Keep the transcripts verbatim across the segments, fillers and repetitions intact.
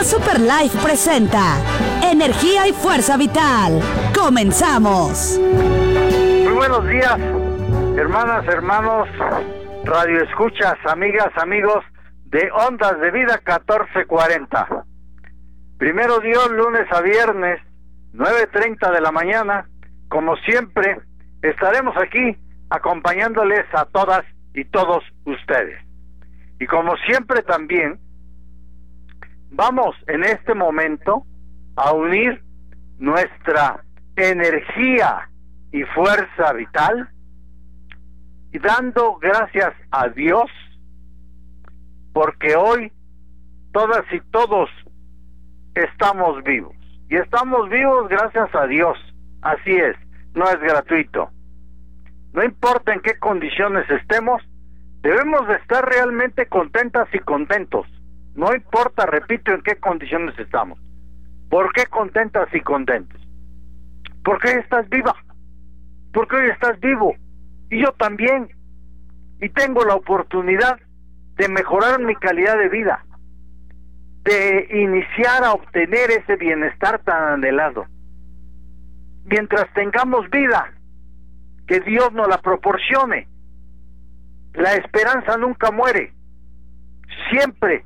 Super Life presenta Energía y Fuerza Vital. ¡Comenzamos! Muy buenos días, hermanas, hermanos, radio escuchas, amigas, amigos de Ondas de Vida catorce cuarenta. Primero Dios, lunes a viernes, nueve treinta de la mañana. Como siempre, estaremos aquí acompañándoles a todas y todos ustedes. Y como siempre también, vamos en este momento a unir nuestra energía y fuerza vital y dando gracias a Dios porque hoy todas y todos estamos vivos. Y estamos vivos gracias a Dios. Así es, no es gratuito. No importa en qué condiciones estemos, debemos de estar realmente contentas y contentos. No importa, repito, en qué condiciones estamos. ¿Por qué contentas y contentos? Porque hoy estás viva. Porque hoy estás vivo. Y yo también. Y tengo la oportunidad de mejorar mi calidad de vida. De iniciar a obtener ese bienestar tan anhelado. Mientras tengamos vida, que Dios nos la proporcione. La esperanza nunca muere. Siempre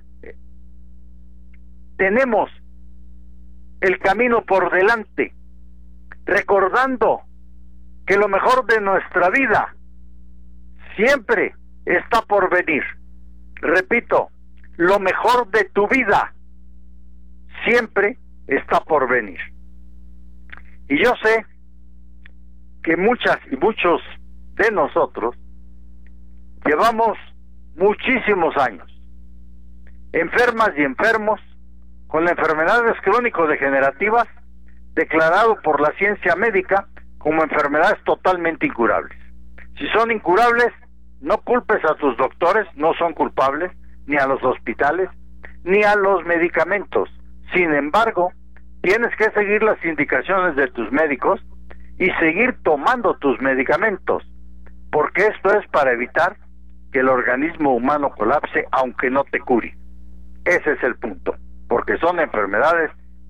tenemos el camino por delante, recordando que lo mejor de nuestra vida siempre está por venir. Repito, lo mejor de tu vida siempre está por venir. Y yo sé que muchas y muchos de nosotros llevamos muchísimos años enfermas y enfermos con enfermedades crónico-degenerativas declarado por la ciencia médica como enfermedades totalmente incurables. Si son incurables, no culpes a tus doctores, no son culpables, ni a los hospitales, ni a los medicamentos. Sin embargo, tienes que seguir las indicaciones de tus médicos y seguir tomando tus medicamentos, porque esto es para evitar que el organismo humano colapse aunque no te cure. Ese es el punto, porque son enfermedades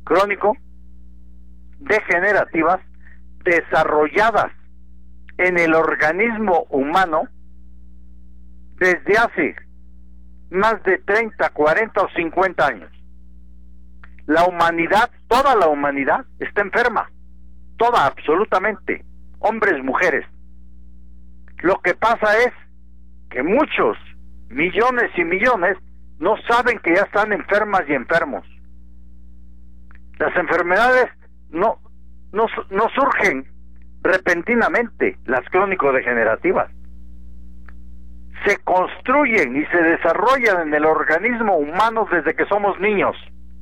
crónico-degenerativas desarrolladas en el organismo humano desde hace más de treinta, cuarenta o cincuenta años. La humanidad, toda la humanidad está enferma, toda, absolutamente, hombres, mujeres. Lo que pasa es que muchos, millones y millones, no saben que ya están enfermas y enfermos. Las enfermedades no, no, no surgen repentinamente, las crónico-degenerativas. Se construyen y se desarrollan en el organismo humano desde que somos niños.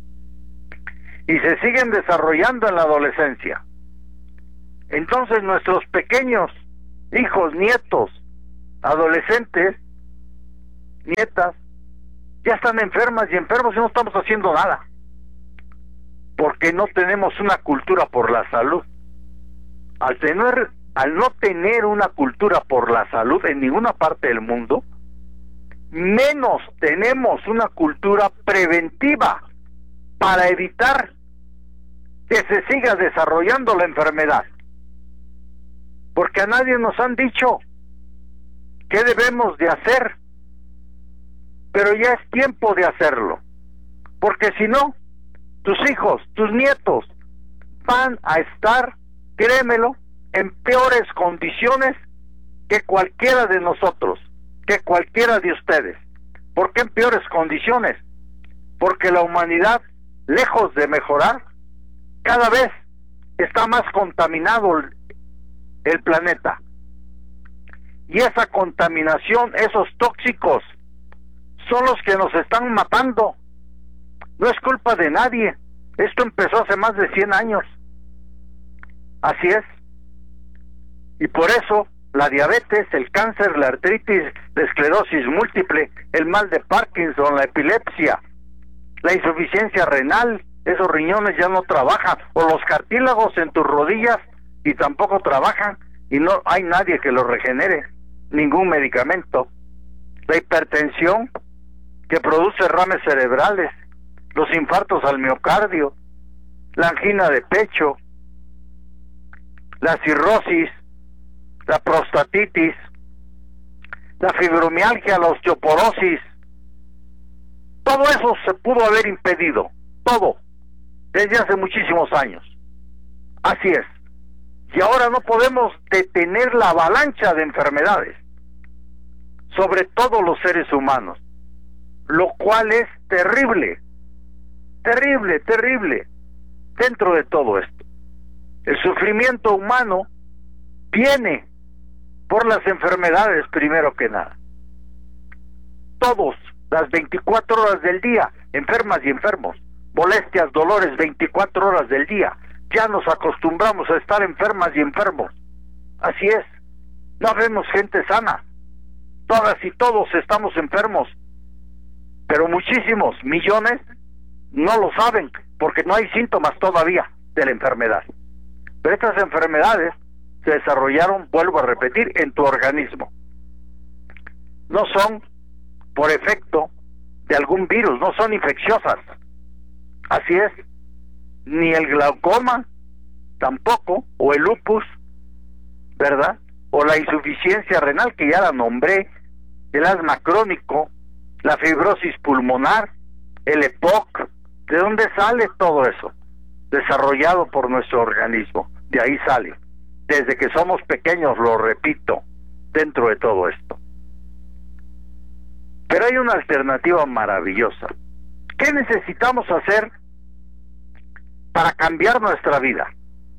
Y se siguen desarrollando en la adolescencia. Entonces nuestros pequeños hijos, nietos, adolescentes, nietas, ya están enfermas y enfermos y no estamos haciendo nada. Porque no tenemos una cultura por la salud. Al tener, al no tener una cultura por la salud en ninguna parte del mundo, menos tenemos una cultura preventiva para evitar que se siga desarrollando la enfermedad. Porque a nadie nos han dicho qué debemos de hacer, pero ya es tiempo de hacerlo, porque si no, tus hijos, tus nietos van a estar, créemelo, en peores condiciones que cualquiera de nosotros, que cualquiera de ustedes. ¿Por qué en peores condiciones? Porque la humanidad, lejos de mejorar, cada vez está más contaminado el, el planeta. Y esa contaminación, esos tóxicos, son los que nos están matando. No es culpa de nadie. Esto empezó hace más de cien años. Así es. Y por eso la diabetes, el cáncer, la artritis, la esclerosis múltiple, el mal de Parkinson, la epilepsia, la insuficiencia renal, esos riñones ya no trabajan, o los cartílagos en tus rodillas y tampoco trabajan y no hay nadie que los regenere, ningún medicamento. La hipertensión, que produce derrames cerebrales, los infartos al miocardio, la angina de pecho, la cirrosis, la prostatitis, la fibromialgia, la osteoporosis. Todo eso se pudo haber impedido, todo, desde hace muchísimos años. Así es. Y ahora no podemos detener la avalancha de enfermedades sobre todos los seres humanos, lo cual es terrible, terrible, terrible dentro de todo esto. El sufrimiento humano viene por las enfermedades primero que nada. Todos, las veinticuatro horas del día, enfermas y enfermos, molestias, dolores, veinticuatro horas del día. Ya nos acostumbramos a estar enfermas y enfermos. Así es. No vemos gente sana. Todas y todos estamos enfermos. Pero muchísimos, millones, no lo saben, porque no hay síntomas todavía de la enfermedad. Pero estas enfermedades se desarrollaron, vuelvo a repetir, en tu organismo. No son por efecto de algún virus, no son infecciosas. Así es. Ni el glaucoma, tampoco, o el lupus, ¿verdad? O la insuficiencia renal, que ya la nombré, el asma crónico, la fibrosis pulmonar, el E P O C. ¿De dónde sale todo eso? Desarrollado por nuestro organismo. De ahí sale. Desde que somos pequeños, lo repito, dentro de todo esto. Pero hay una alternativa maravillosa. ¿Qué necesitamos hacer para cambiar nuestra vida?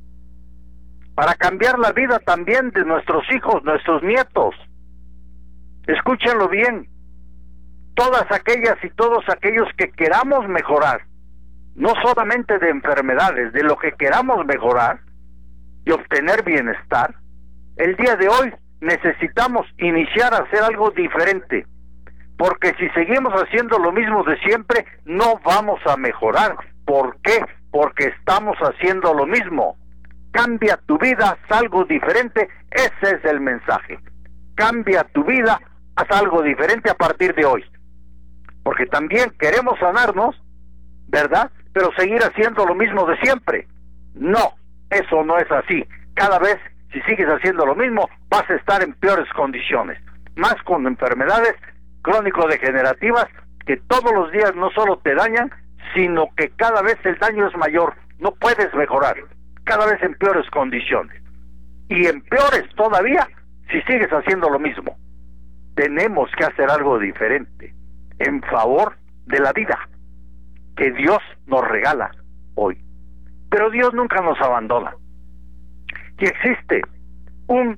Para cambiar la vida también de nuestros hijos, nuestros nietos. Escúchenlo bien. Todas aquellas y todos aquellos que queramos mejorar, no solamente de enfermedades, de lo que queramos mejorar y obtener bienestar, el día de hoy necesitamos iniciar a hacer algo diferente, porque si seguimos haciendo lo mismo de siempre, no vamos a mejorar. ¿Por qué? Porque estamos haciendo lo mismo. Cambia tu vida, haz algo diferente. Ese es el mensaje. Cambia tu vida, haz algo diferente a partir de hoy. Porque también queremos sanarnos, ¿verdad? Pero seguir haciendo lo mismo de siempre. No, eso no es así. Cada vez, si sigues haciendo lo mismo, vas a estar en peores condiciones. Más con enfermedades crónico-degenerativas que todos los días no solo te dañan, sino que cada vez el daño es mayor. No puedes mejorar. Cada vez en peores condiciones. Y en peores todavía si sigues haciendo lo mismo. Tenemos que hacer algo diferente en favor de la vida que Dios nos regala hoy. Pero Dios nunca nos abandona. Y existe una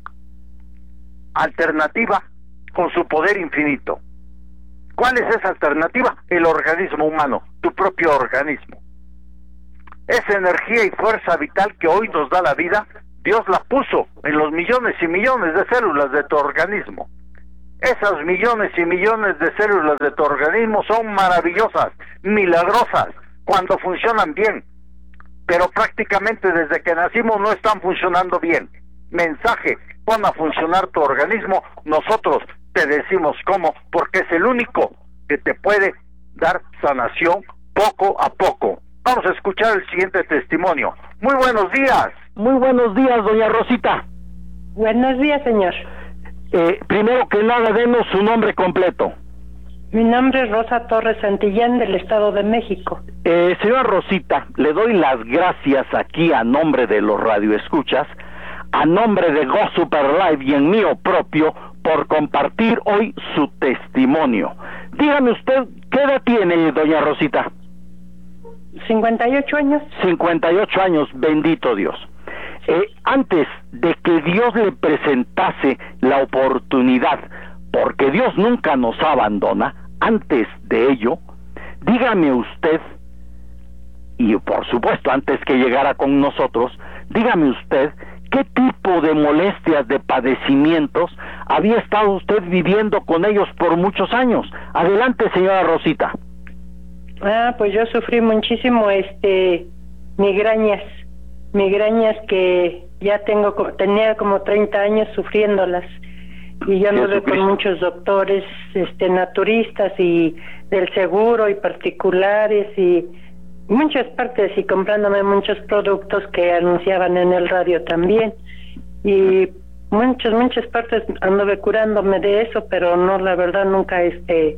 alternativa con su poder infinito. ¿Cuál es esa alternativa? El organismo humano, tu propio organismo. Esa energía y fuerza vital que hoy nos da la vida, Dios la puso en los millones y millones de células de tu organismo. Esas millones y millones de células de tu organismo son maravillosas, milagrosas, cuando funcionan bien. Pero prácticamente desde que nacimos no están funcionando bien. Mensaje, pon a funcionar tu organismo, nosotros te decimos cómo, porque es el único que te puede dar sanación poco a poco. Vamos a escuchar el siguiente testimonio. Muy buenos días. Muy buenos días, doña Rosita. Buenos días, señor. Eh, primero que nada, denos su nombre completo. Mi nombre es Rosa Torres Santillán, del Estado de México. Eh, señora Rosita, le doy las gracias aquí a nombre de los radioescuchas, a nombre de Go Super Live y en mío propio, por compartir hoy su testimonio. Dígame usted, ¿qué edad tiene, doña Rosita? cincuenta y ocho años. cincuenta y ocho años, bendito Dios. Eh, antes de que Dios le presentase la oportunidad, porque Dios nunca nos abandona, antes de ello, dígame usted, y por supuesto antes que llegara con nosotros, dígame usted, ¿qué tipo de molestias, de padecimientos había estado usted viviendo con ellos por muchos años? Adelante, señora Rosita. Ah, pues yo sufrí muchísimo, este, migrañas, migrañas que ya tengo, tenía como treinta años sufriéndolas. Y ya anduve con Jesucristo. muchos doctores, este, naturistas y del seguro y particulares y muchas partes y comprándome muchos productos que anunciaban en el radio también. Y muchas, muchas partes anduve curándome de eso, pero no, la verdad nunca, este,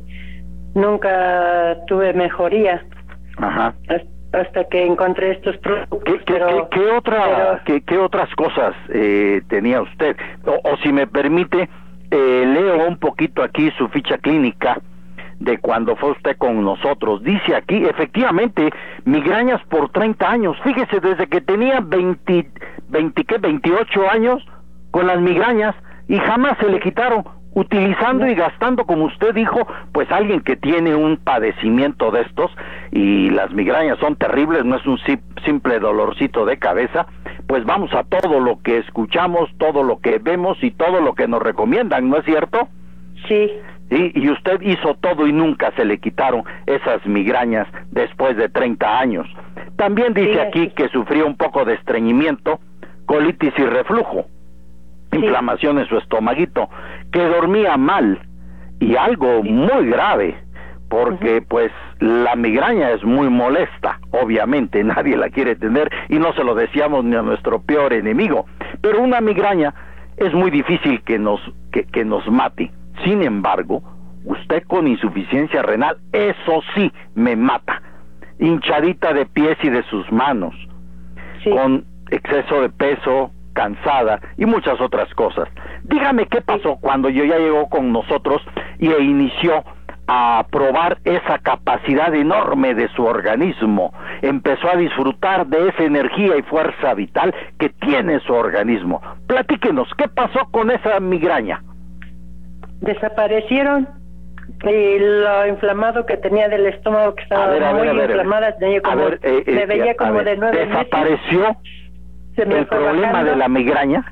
nunca tuve mejoría. Ajá. Hasta que encontré estos productos. ¿Qué, qué, pero, qué, qué otra, pero, qué, qué otras cosas eh, tenía usted? O, o si me permite, eh, leo un poquito aquí su ficha clínica de cuando fue usted con nosotros. Dice aquí, efectivamente, migrañas por treinta años. Fíjese, desde que tenía veinte, veinte, ¿qué? veintiocho años con las migrañas y jamás se le quitaron. Utilizando y gastando, como usted dijo, pues alguien que tiene un padecimiento de estos, y las migrañas son terribles, no es un simple dolorcito de cabeza, pues vamos a todo lo que escuchamos, todo lo que vemos y todo lo que nos recomiendan, ¿no es cierto? sí. Sí, y usted hizo todo y nunca se le quitaron esas migrañas después de treinta años. También dice Sí, aquí así. que sufrió un poco de estreñimiento, colitis y reflujo, Sí. inflamación en su estomaguito, que dormía mal y algo muy grave, porque Ujú. pues la migraña es muy molesta, obviamente nadie la quiere tener y no se lo deseamos ni a nuestro peor enemigo, pero una migraña es muy difícil que nos que, que nos mate. Sin embargo, usted con insuficiencia renal, eso sí me mata, hinchadita de pies y de sus manos, Sí. con exceso de peso, cansada y muchas otras cosas. Dígame qué pasó cuando yo ya llegó con nosotros y e inició a probar esa capacidad enorme de su organismo, empezó a disfrutar de esa energía y fuerza vital que tiene su organismo. Platíquenos, ¿qué pasó con esa migraña? Desaparecieron y lo inflamado que tenía del estómago, que estaba A ver, a ver, muy a ver, a ver. inflamada, tenía A como, ver, eh, eh, me veía a como ver, de nueve meses. ¿desapareció Se me el fue problema bajando. de la migraña?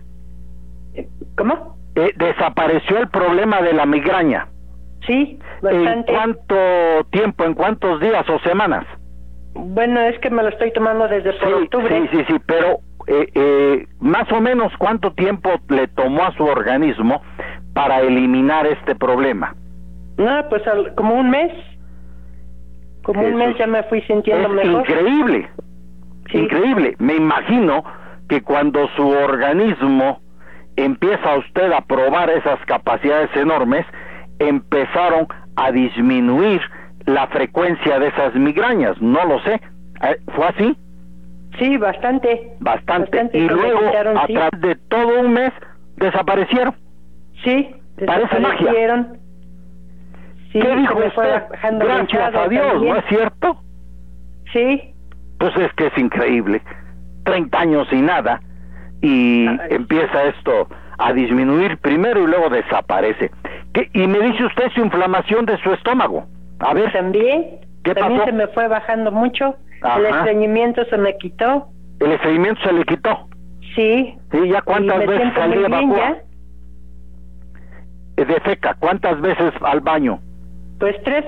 ¿Cómo? Eh, ¿Desapareció el problema de la migraña? Sí, ¿En bastante. cuánto tiempo, en cuántos días o semanas? Bueno, es que me lo estoy tomando desde por Sí, octubre. sí, sí, sí, pero eh, eh, más o menos cuánto tiempo le tomó a su organismo para eliminar este problema. No, pues al- como un mes. Como un Jesús. mes ya me fui sintiendo Es mejor. increíble, Sí. increíble. Me imagino que cuando su organismo empieza usted a probar esas capacidades enormes, empezaron a disminuir la frecuencia de esas migrañas. No lo sé. Eh, ¿Fue así? Sí, bastante. Bastante. Bastante, Y se me luego, quitaron, a sí. través de todo un mes, desaparecieron. Sí, Parece magia. desaparecieron. Sí, ¿Qué se dijo me fue usted? bajando el Gracias hinchado a Dios, también. ¿no es cierto? Sí, Pues es que es increíble. treinta años y nada, y Ay. empieza esto a disminuir primero y luego desaparece. ¿Qué? Y me dice usted su inflamación de su estómago. A ver, también. ¿qué también pasó? se me fue bajando mucho. Ajá. El estreñimiento se me quitó. el estreñimiento se le quitó. Sí. ¿Sí? ¿Ya Y cuántas me veces siento al muy día bien evacúa? ya. Eh, De feca, ¿cuántas veces al baño? Pues tres